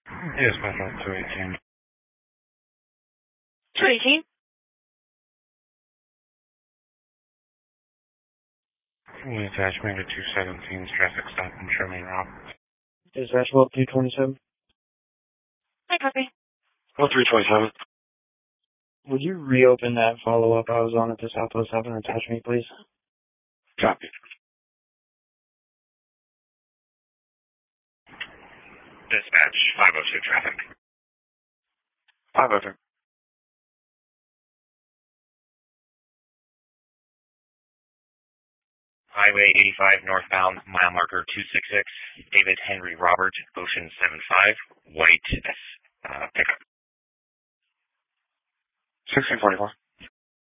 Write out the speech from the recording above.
Yes, myself, 218. 218? Attachment to 217's traffic stop in Sherman Rock. Dispatch well 227. Hi, copy. Well, 327. Would you reopen that follow-up I was on at the Southwest Southern and attach me, please? Copy. Dispatch 502 traffic. 502. Highway 85 northbound, mile marker 266, David Henry Robert, Ocean 75, white pickup. 1644.